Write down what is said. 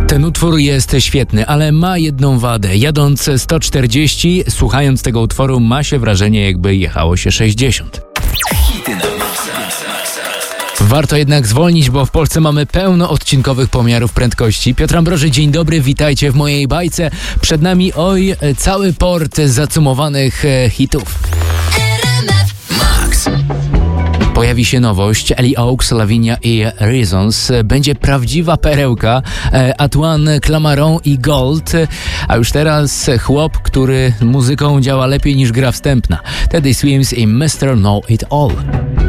Ten utwór jest świetny, ale ma jedną wadę. Jadąc 140, słuchając tego utworu, ma się wrażenie, jakby jechało się 60. Warto jednak zwolnić, bo w Polsce mamy pełno odcinkowych pomiarów prędkości. Piotr Ambroży, dzień dobry, witajcie w mojej bajce. Przed nami cały port zacumowanych hitów. Pojawi się nowość, Ellie Oaks, Lavinia i Reasons. Będzie prawdziwa perełka, Antoine Clamaran i Gold. A już teraz chłop, który muzyką działa lepiej niż gra wstępna. Teddy Swims i Mr. Know It All.